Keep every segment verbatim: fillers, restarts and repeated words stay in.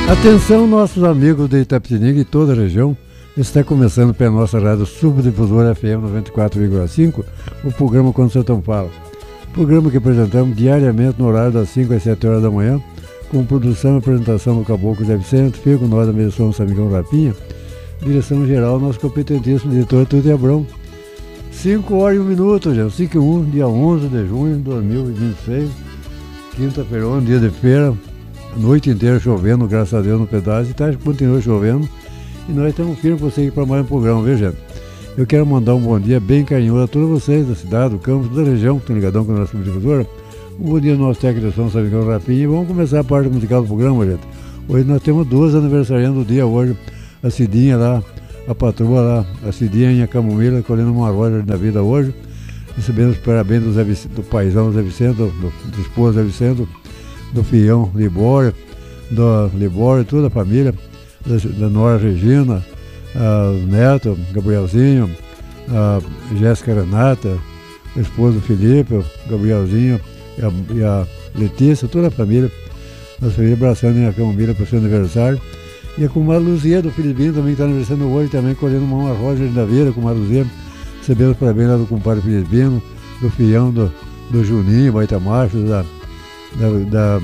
Atenção, nossos amigos de Itapetininga e toda a região. Está começando pela nossa rádio Subdifusora F M noventa e quatro vírgula cinco, o programa Quando Sertão Fala. Programa que apresentamos diariamente no horário das cinco às sete horas da manhã, com produção e apresentação do Caboclo Zé Vicente, fica com nós da mediação Samigão Rapinha, direção geral, nosso competentíssimo editor Tuti Abrão. cinco horas e um minuto, gente. cinco e um, dia onze de junho de dois mil e vinte e seis, quinta-feira, um dia de feira, a noite inteira chovendo, graças a Deus, no pedaço, e tá, continua chovendo. E nós estamos firmes para vocês para mais um programa, viu, gente? Eu quero mandar um bom dia bem carinhoso a todos vocês da cidade, do campo, da região, que estão ligadão com a nossa subdifusora. Um bom dia ao nosso técnico de som, Samigão Rapinha. E vamos começar a parte musical do programa, gente. Hoje nós temos duas aniversariantes do dia hoje. A Cidinha lá, a patroa lá, a Cidinha em Camomila, colhendo uma rosa da vida hoje. Recebendo os parabéns do, Zé Vicente, do paizão Zé Vicente, do, do, do esposo Zé Vicente, do filhão Libório, do Libório, toda a família. Da, da Nora Regina, a Neto, Gabrielzinho, a Jéssica Renata, o esposo Felipe, o Gabrielzinho e a, e a Letícia, toda a família, nossa família abraçando em Camomila para o seu aniversário. E a comadre Luzia do Filipinho também está aniversando hoje, também colhendo uma rosa da vida, com a Luzia, recebendo os parabéns lá do compadre Filipino, do filhão do, do Juninho, Baita Macho, da, da, da,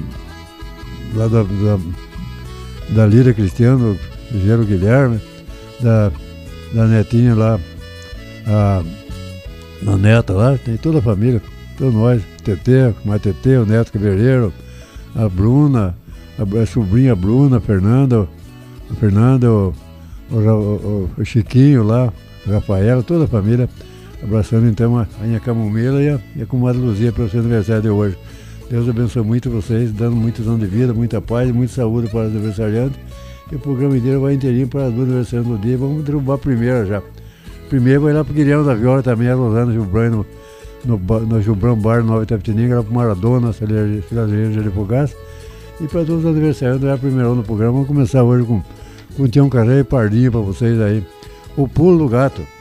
lá da, da da Lira Cristiano, do Gero Guilherme, da, da netinha lá, a, a neta lá, tem toda a família, todos nós, Tetê, mais Tetê, o Neto Cabeleireiro, a Bruna, a, a sobrinha Bruna, a Fernanda, a Fernanda, o, o, o, o Chiquinho lá, a Rafaela, toda a família, abraçando então a Anha Camomila e a, e a comadre Luzia pelo seu aniversário de hoje. Deus abençoe muito vocês, dando muitos anos de vida, muita paz e muita saúde para os aniversariantes. E o programa inteiro vai inteirinho para as duas aniversariantes do dia. Vamos derrubar a primeira já. Primeiro vai lá para o Guilherme da Viola também, a Rosana Gilbran, no, no, no Gilbran Bar, no Nova Itapetininga, lá para o Maradona, Filazeira de Fogás. E para todos os aniversariantes, vai a primeira no programa. Vamos começar hoje com, com o Tião Carreiro e Pardinho para vocês aí. O Pulo do Gato.